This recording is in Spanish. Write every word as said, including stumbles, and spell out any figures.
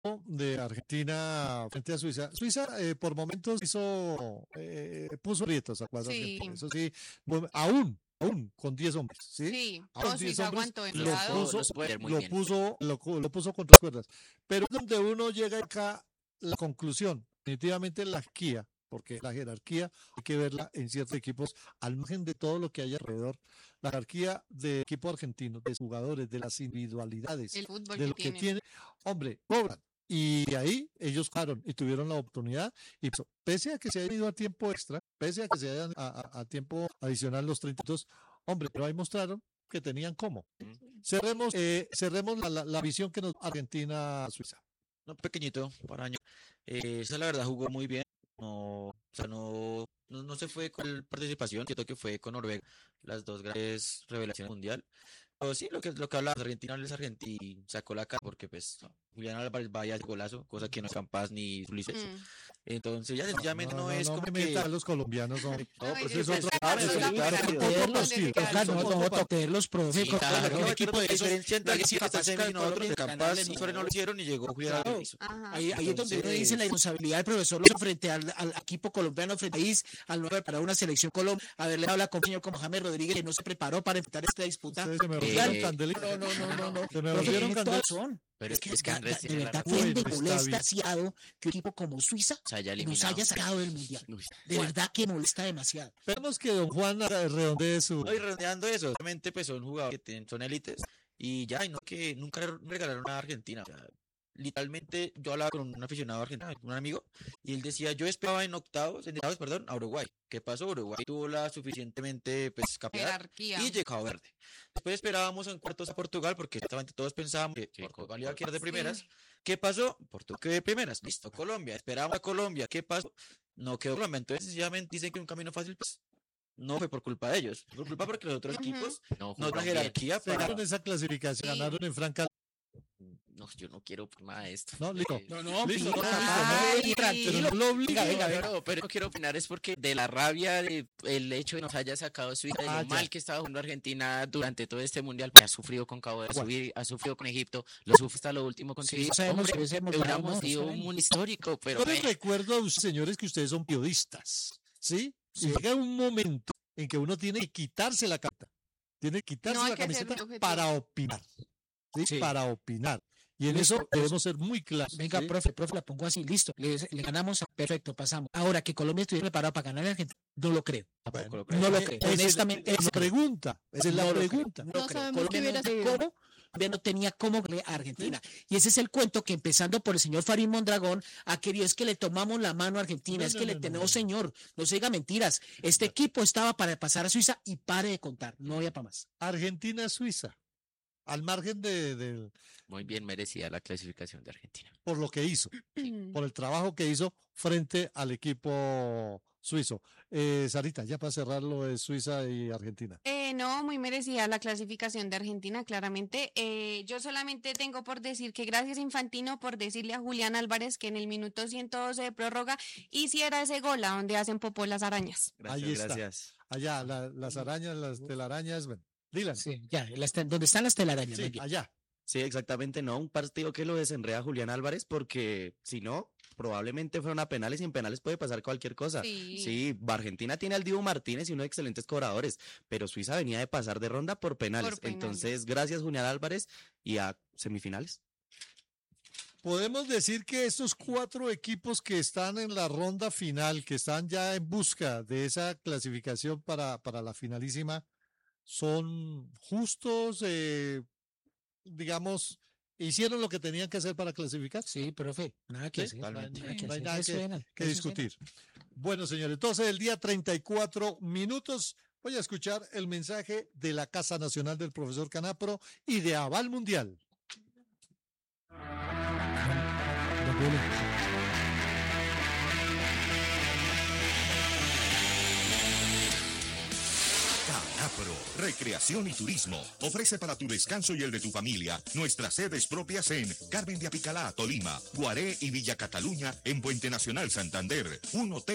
de Argentina frente a Suiza. Suiza eh, por momentos hizo, eh, puso rietos a cuadro Sí, argentino. Eso sí, bueno, aún, aún con diez hombres, ¿sí? sí. Aún No, diez Suiza hombres aguantó lo demasiado. puso, Los puede ver muy lo bien. puso, lo, cu- lo puso contra las cuerdas. Pero es donde uno llega acá la conclusión, definitivamente la jerarquía, porque la jerarquía hay que verla en ciertos equipos, al margen de todo lo que hay alrededor, la jerarquía del equipo argentino, de sus jugadores, de las individualidades, El fútbol de que lo que tienen. tiene, hombre, cobran. Y de ahí ellos jugaron y tuvieron la oportunidad. Y pues, pese a que se hayan ido a tiempo extra, pese a que se hayan a, a- a tiempo adicional los treinta y dos, hombre, pero ahí mostraron que tenían cómo. Cerremos, eh, cerremos la, la, la visión que nos Argentina-Suiza. No, pequeñito, para año. Eh, esa la verdad jugó muy bien. No, o sea, no, no, no se fue con participación, siento que fue con Noruega, las dos grandes revelaciones mundial. Pero sí, lo que, lo que hablaba, Argentina es Argentina, sacó la cara porque pues Julián Álvarez vaya ese golazo, cosa que no es capaz ni Ulises. Mm. Entonces ya No, sencillamente no, no no, es no como me que... metan los colombianos, hombre. No, Ay, pero es eso es que otro... saca Claro, los eso es lápices claro, a que- todos otro los estilo, de cada- claro, no, otro no, pa- toquelos, profe, Sí, con claro, todo el no, equipo pero de eso esos- diferenciando nadie que es sí capaz están de y nosotros de ganarle, Campas no. y sobre no lo hicieron y llegó Julián Claro. Álvarez. Ajá. Ahí, ahí es donde uno Entonces- dice la responsabilidad del profesor López frente al, al equipo colombiano, frente al país, al no preparar una selección Colombia, haberle dado la confianza con James Rodríguez, que no se preparó para enfrentar esta disputa. Ustedes se me Eh, volvieron candelitas. No, no, no, no, no. Se me Profe, volvieron tiene toda candelitas. razón. Pero Es que, es que da- Andrés da- de tiene la verdad razón. que Uy, me no está molesta bien. demasiado que un equipo como Suiza Se haya nos eliminado. haya sacado del Mundial. Uy. De verdad que molesta demasiado. Esperemos que don Juan haga- redondee su... No, y redondeando eso, obviamente pues son jugadores que tienen- son élites y ya, y no que nunca le regalaron a Argentina. O sea, literalmente yo hablaba con un aficionado argentino, un amigo, y él decía, yo esperaba en octavos, en octavos, perdón, a Uruguay. ¿Qué pasó? Uruguay tuvo la suficientemente pues capacidad Jerarquía. y llegó a Verde. Después esperábamos en cuartos a Portugal porque exactamente todos pensábamos que Portugal iba a quedar de primeras. Sí. ¿Qué pasó? Portugal quedó de primeras. Listo, Colombia. Esperábamos a Colombia. ¿Qué pasó? No quedó Colombia. Entonces, sencillamente dicen que un camino fácil, pues no fue por culpa de ellos. Fue por culpa porque los otros Ujú. equipos No no jugaron dan bien. jerarquía para... Ganaron esa clasificación, Sí. ganaron en Franca. No, yo no quiero nada de esto. No, listo. Eh, No, no, Listo, listo, no, no, listo, Ay, no, tranquilo. Pero no lo obligue. Venga, venga, venga. Pero, pero no quiero opinar es porque de la rabia de el hecho de nos haya sacado Suiza, de lo Ah, ya. mal que estaba jugando Argentina durante todo este mundial, que ha sufrido con Cabo Verde, ha, Igual. sufrido- ha sufrido con Egipto, lo sufre hasta lo último con Sí, Suiza. sabemos Hombre, que hubiésemos hubiéramos ganado, sido está bien. un histórico, pero Yo les eh, recuerdo a ustedes, señores, que ustedes son periodistas, ¿sí? Y llega un momento en que uno tiene que quitarse la camiseta. Tiene que quitarse No, hay la que ser camiseta muy objetivo. para opinar. ¿Sí? Sí. Para opinar. Y en Listo, eso debemos ser muy claros. Venga, ¿sí? profe, profe, la pongo así, listo. Le, le ganamos, perfecto, pasamos. Ahora que Colombia estuviera preparado para ganar a Argentina, no lo creo. Tampoco lo Bueno, No lo eh, creo. esa es- Honestamente, es la no creo. pregunta. Esa es la No lo creo. pregunta. No, No creo. sabemos Colombia qué no hubiera tenía sido. cómo, Colombia no tenía cómo ganarle a Argentina. Y ese es el cuento que empezando por el señor Farid Mondragón ha querido, es que le tomamos la mano a Argentina, No, es no, que no, le no, tenemos, no. señor, no se diga mentiras. Este equipo estaba para pasar a Suiza y pare de contar, no había para más. Argentina-Suiza. Al margen de, de- muy bien merecida la clasificación de Argentina. por lo que hizo, Mm. por el trabajo que hizo frente al equipo suizo. Eh, Sarita, ya para cerrar lo de Suiza y Argentina. Eh, no, muy merecida la clasificación de Argentina, claramente. Eh, yo solamente tengo por decir que gracias Infantino por decirle a Julián Álvarez que en el minuto ciento doce de prórroga hiciera ese gol a donde hacen popó las arañas. Gracias, Ahí está. gracias. Allá, la- las arañas, las telarañas, bueno, Dylan. Sí, Sí, ya, las te- donde están las telarañas. muy bien. allá. Sí, exactamente, no, un partido que lo desenreda Julián Álvarez porque si no, probablemente fueron a penales y en penales puede pasar cualquier cosa. Sí. Sí, Argentina tiene al Dibu Martínez y unos excelentes cobradores, pero Suiza venía de pasar de ronda por penales. Por penales. Entonces, gracias Julián Álvarez y a semifinales. Podemos decir que estos cuatro equipos que están en la ronda final, que están ya en busca de esa clasificación para, para la finalísima, son justos, eh, digamos, hicieron lo que tenían que hacer para clasificar. Sí, profe, nada que Sí, hacer. totalmente. nada que No hay hacer. nada Eso que- era, que eso discutir. Bueno, señores, entonces el día treinta y cuatro minutos voy a escuchar el mensaje de la Casa Nacional del Profesor Canapro y de Aval Mundial. Canapro, Recreación y Turismo. Ofrece para tu descanso y el de tu familia nuestras sedes propias en Carmen de Apicalá, Tolima, Guaré y Villa Cataluña en Puente Nacional, Santander. Un hotel